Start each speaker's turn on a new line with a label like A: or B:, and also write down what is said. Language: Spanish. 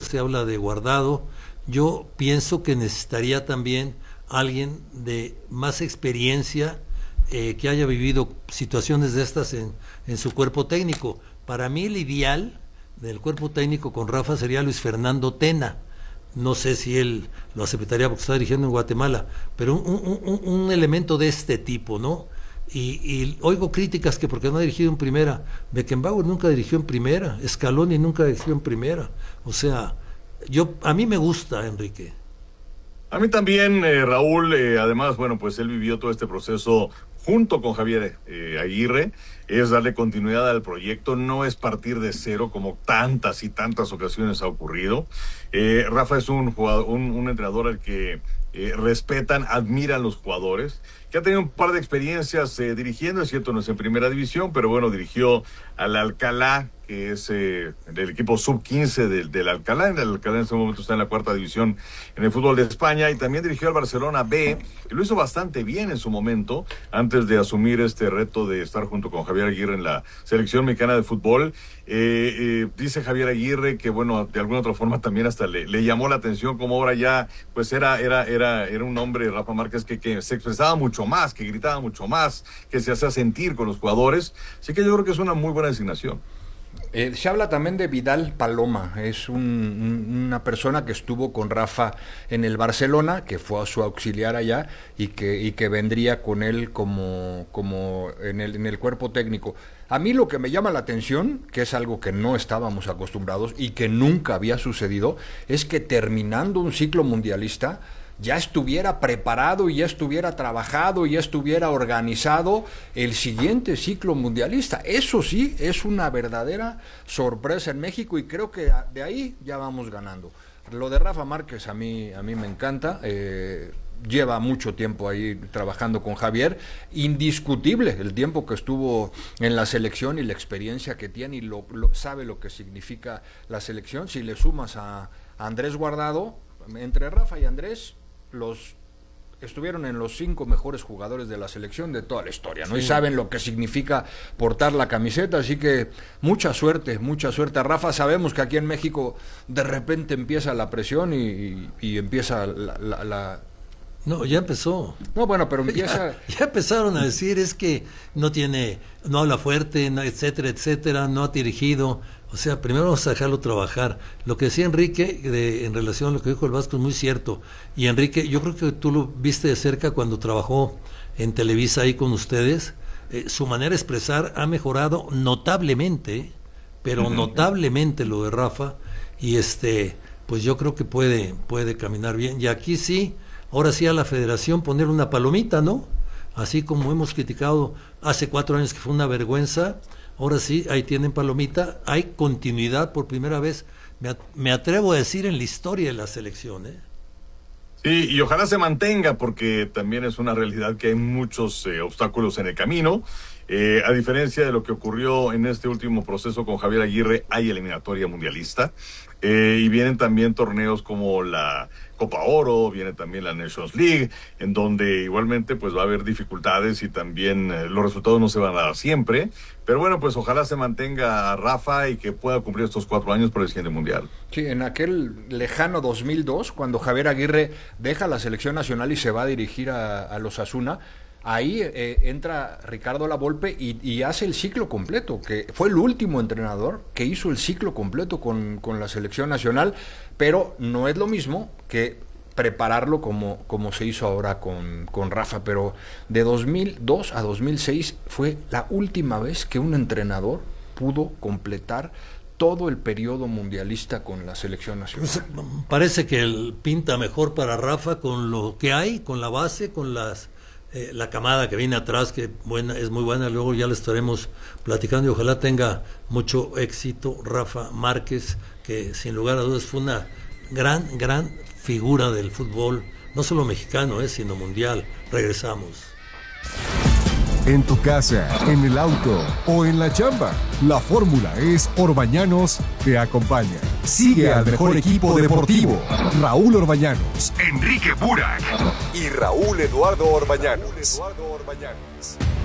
A: se habla de Guardado. Yo pienso que necesitaría también alguien de más experiencia, que haya vivido situaciones de estas en su cuerpo técnico. Para mí el ideal del cuerpo técnico con Rafa sería Luis Fernando Tena. No sé si él lo aceptaría porque está dirigiendo en Guatemala, pero un elemento de este tipo, ¿no? Y oigo críticas que porque no ha dirigido en primera. Beckenbauer nunca dirigió en primera, Scaloni nunca dirigió en primera. O sea, a mí me gusta, Enrique.
B: A mí también, Raúl, además, bueno, pues él vivió todo este proceso junto con Javier Aguirre, es darle continuidad al proyecto, no es partir de cero como tantas y tantas ocasiones ha ocurrido. Rafa es un jugador, un entrenador al que respetan, admiran los jugadores, que ha tenido un par de experiencias dirigiendo, es cierto, no es en primera división, pero bueno, dirigió al Alcalá, que es el equipo sub-15 del Alcalá. El Alcalá en este momento está en la cuarta división en el fútbol de España, y también dirigió al Barcelona B, que lo hizo bastante bien en su momento, antes de asumir este reto de estar junto con Javier Aguirre en la selección mexicana de fútbol. Dice Javier Aguirre que, bueno, de alguna otra forma también hasta le llamó la atención como ahora ya, pues era un hombre, Rafa Márquez, que se expresaba mucho más, que gritaba mucho más, que se hacía sentir con los jugadores. Así que yo creo que es una muy buena designación.
C: Se habla también de Vidal Paloma, es una persona que estuvo con Rafa en el Barcelona, que fue a su auxiliar allá y que vendría con él como en el cuerpo técnico. A mí lo que me llama la atención, que es algo que no estábamos acostumbrados y que nunca había sucedido, es que terminando un ciclo mundialista ya estuviera preparado y ya estuviera trabajado y ya estuviera organizado el siguiente ciclo mundialista. Eso sí, es una verdadera sorpresa en México y creo que de ahí ya vamos ganando. Lo de Rafa Márquez a mí me encanta, lleva mucho tiempo ahí trabajando con Javier, indiscutible el tiempo que estuvo en la selección y la experiencia que tiene y sabe lo que significa la selección. Si le sumas a Andrés Guardado, entre Rafa y Andrés, estuvieron en los 5 mejores jugadores de la selección de toda la historia, ¿no? Sí. Y saben lo que significa portar la camiseta, así que mucha suerte a Rafa. Sabemos que aquí en México de repente empieza la presión y empieza la...
A: No, ya empezó.
C: No, bueno, pero empieza...
A: Ya empezaron a decir, es que no habla fuerte, no, etcétera, no ha dirigido. O sea, primero vamos a dejarlo trabajar. Lo que decía Enrique en relación a lo que dijo el Vasco es muy cierto. Y Enrique, yo creo que tú lo viste de cerca cuando trabajó en Televisa ahí con ustedes. Su manera de expresar ha mejorado notablemente, pero notablemente lo de Rafa. Y pues yo creo que puede caminar bien. Y aquí sí, ahora sí a la federación poner una palomita, ¿no? Así como hemos criticado hace 4 años que fue una vergüenza. Ahora sí, ahí tienen palomita, hay continuidad por primera vez, me atrevo a decir, en la historia de la selección, ¿eh?
B: Sí, y ojalá se mantenga, porque también es una realidad que hay muchos obstáculos en el camino. A diferencia de lo que ocurrió en este último proceso con Javier Aguirre, hay eliminatoria mundialista, y vienen también torneos como la Copa Oro, viene también la Nations League, en donde igualmente pues va a haber dificultades y también los resultados no se van a dar siempre, pero bueno, pues ojalá se mantenga a Rafa y que pueda cumplir estos 4 años por el siguiente mundial.
C: Sí, en aquel lejano 2002, cuando Javier Aguirre deja la selección nacional y se va a dirigir a los Osasuna, ahí entra Ricardo Lavolpe y hace el ciclo completo, que fue el último entrenador que hizo el ciclo completo con la selección nacional, pero no es lo mismo que prepararlo como se hizo ahora con Rafa. Pero de 2002 a 2006 fue la última vez que un entrenador pudo completar todo el periodo mundialista con la selección nacional.
A: Pues, parece que pinta mejor para Rafa con lo que hay, con la base, con la camada que viene atrás, que es muy buena. Luego ya le estaremos platicando y ojalá tenga mucho éxito Rafa Márquez, que sin lugar a dudas fue una gran figura del fútbol, no solo mexicano, sino mundial. Regresamos.
D: En tu casa, en el auto o en la chamba, la fórmula es Orbañanos te acompaña. Sigue al mejor equipo deportivo, Raúl Orbañanos, Enrique Burak y Raúl Eduardo Orbañanos.